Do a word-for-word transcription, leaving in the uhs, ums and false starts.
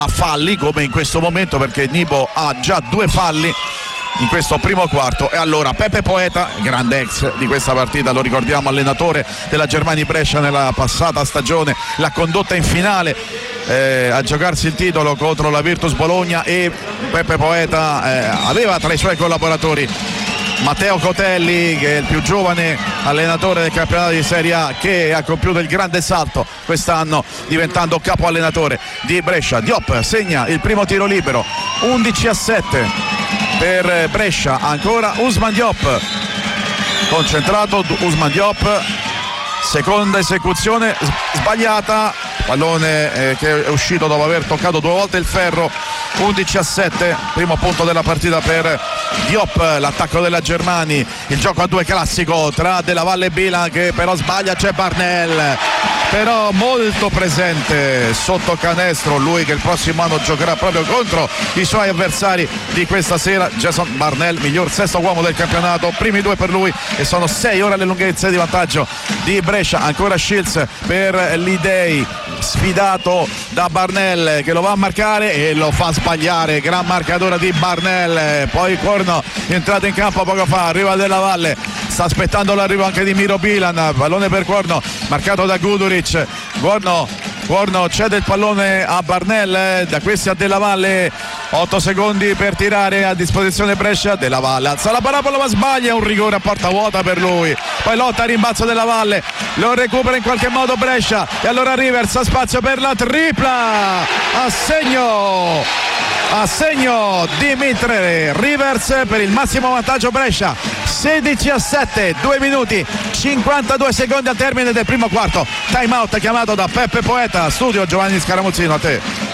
a falli come in questo momento, perché Nibo ha già due falli in questo primo quarto. E allora Pepe Poeta, grande ex di questa partita, lo ricordiamo, allenatore della Germania Brescia nella passata stagione, l'ha condotta in finale eh, a giocarsi il titolo contro la Virtus Bologna, e Pepe Poeta eh, aveva tra i suoi collaboratori Matteo Cotelli, che è il più giovane allenatore del campionato di Serie A, che ha compiuto il grande salto quest'anno diventando capo allenatore di Brescia. Diop segna il primo tiro libero, undici a sette per Brescia. Ancora Ousmane Diop, concentrato Ousmane Diop, seconda esecuzione sbagliata, pallone eh, che è uscito dopo aver toccato due volte il ferro. Undici a sette, primo punto della partita per Diop. L'attacco della Germani, il gioco a due classico tra Della Valle e Bilan, che però sbaglia. C'è Barnell, però molto presente sotto canestro, lui che il prossimo anno giocherà proprio contro i suoi avversari di questa sera. Jason Barnell, miglior sesto uomo del campionato, primi due per lui, e sono sei ore alle lunghezze di vantaggio di Brescia. Ancora Shields per l'Idei, sfidato da Barnell, che lo va a marcare e lo fa sbagliare. Gran marcatore di Barnell. Poi Corno, entrato in campo poco fa, arriva Della Valle, sta aspettando l'arrivo anche di Miro Bilan, pallone per Corno, marcato da Guduric. Corno, Corno cede il pallone a Barnell, da questi a Della Valle, otto secondi per tirare a disposizione Brescia. Della Valle alza la parabola ma sbaglia, un rigore a porta vuota per lui. Poi lotta a rimbalzo Della Valle, lo recupera in qualche modo Brescia, e allora Rivers ha spazio per la tripla, a segno a segno Dimitri Rivers per il massimo vantaggio Brescia. Sedici a sette, due minuti cinquantadue secondi al termine del primo quarto. Time out chiamato da Pepe Poeta. Studio Giovanni Scaramuzzino, a te.